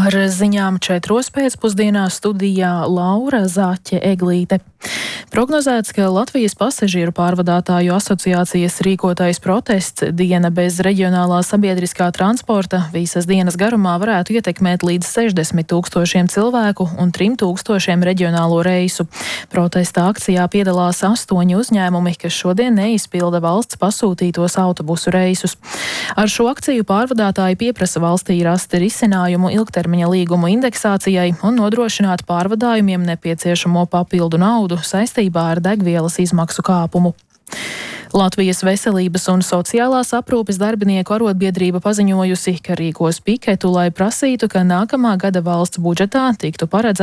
Ar ziņām 4 pēcpusdienā studijā Laura Zaķe Eglīte. Prognozēts, ka Latvijas pasažieru pārvadātāju asociācijas rīkotais protests Diena bez reģionālā sabiedriskā transporta visas dienas garumā varētu ietekmēt līdz 60 000 cilvēku un 3 000 reģionālo reisu. Protesta akcijā piedalās 8 uzņēmumi, kas šodien neizpilda valsts pasūtītos autobusu reisus. Ar šo akciju pārvadātāji pieprasa valstī rast risinājumu ilgtermiņa līgumu indeksācijai un nodrošināt pārvadājumiem nepieciešamo papildu naudu saistībā ar degvielas izmaksu kāpumu. Latvijas veselības un sociālās aprūpes darbinieku arotbiedrība paziņojusi, ka rīkos piketu, lai prasītu, ka nākamā gada valsts budžetā tiktu paredzēts